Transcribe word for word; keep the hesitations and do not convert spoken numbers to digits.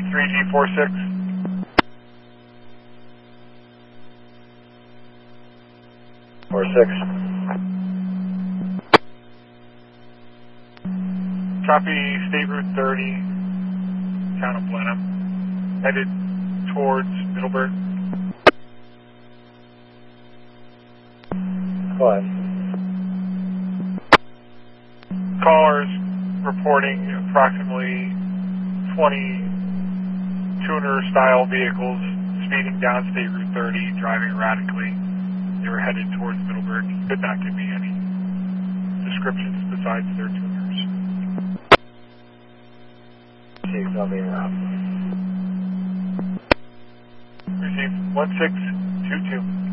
three G four six. four six. Copy State Route thirty, town of Blenheim, headed towards Middleburg. Go ahead. Callers reporting approximately twenty tuner-style vehicles speeding down State Route thirty, driving erratically. They were headed towards Middleburg. Could not give me any descriptions besides their tuners. six W now. Received one six two two.